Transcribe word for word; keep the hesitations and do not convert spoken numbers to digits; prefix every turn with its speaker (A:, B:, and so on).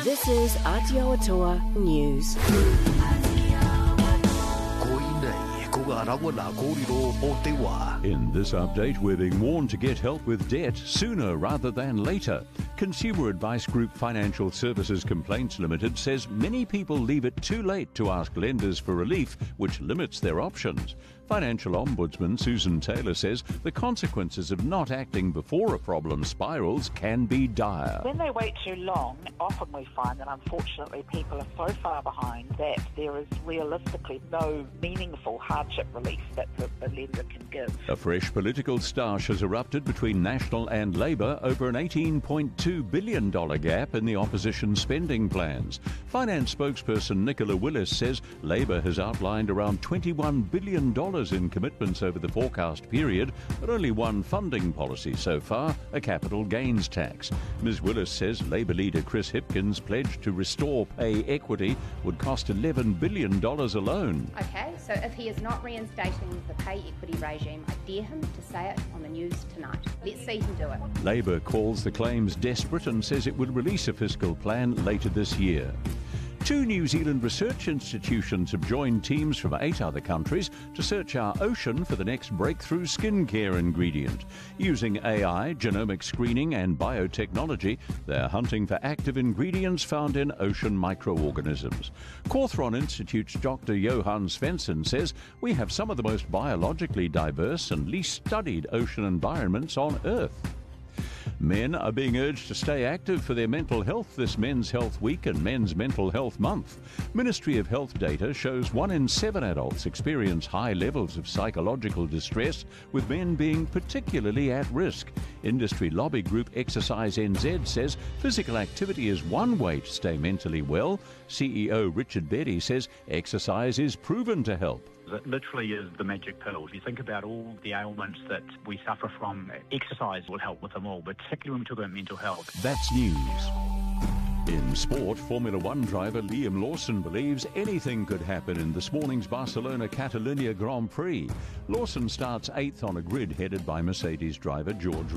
A: This is Aotearoa News.
B: In this update, we're being warned to get help with debt sooner rather than later. Consumer advice group Financial Services Complaints Limited says many people leave it too late to ask lenders for relief, which limits their options. Financial Ombudsman Susan Taylor says the consequences of not acting before a problem spirals can be dire.
C: When they wait too long, often we find that unfortunately people are so far behind that there is realistically no meaningful hardship relief that the, the lender can give.
B: A fresh political stoush has erupted between National and Labor over an eighteen point two billion dollars gap in the opposition spending plans. Finance spokesperson Nicola Willis says Labor has outlined around twenty-one billion dollars in commitments over the forecast period, but only one funding policy so far, a capital gains tax. Miz Willis says Labor leader Chris Hipkins pledged to restore pay equity would cost eleven billion dollars alone.
D: Okay, so if he is not reinstating the pay equity regime, I dare him to say it on the news tonight. Let's see him do it.
B: Labor calls the claims desperate and says it will release a fiscal plan later this year. Two New Zealand research institutions have joined teams from eight other countries to search our ocean for the next breakthrough skincare ingredient. Using A I, genomic screening and biotechnology, they're hunting for active ingredients found in ocean microorganisms. Cawthron Institute's Doctor Johan Svensson says we have some of the most biologically diverse and least studied ocean environments on Earth. Men are being urged to stay active for their mental health this Men's Health Week and Men's Mental Health Month. Ministry of Health data shows one in seven adults experience high levels of psychological distress, with men being particularly at risk. Industry lobby group Exercise N Z says physical activity is one way to stay mentally well. C E O Richard Beddy says exercise is proven to help.
E: It literally is the magic pill. If you think about all the ailments that we suffer from, exercise will help with them all, but particularly when we talk about mental health.
B: That's news. In sport, Formula One driver Liam Lawson believes anything could happen in this morning's Barcelona Catalunya Grand Prix. Lawson starts eighth on a grid headed by Mercedes driver George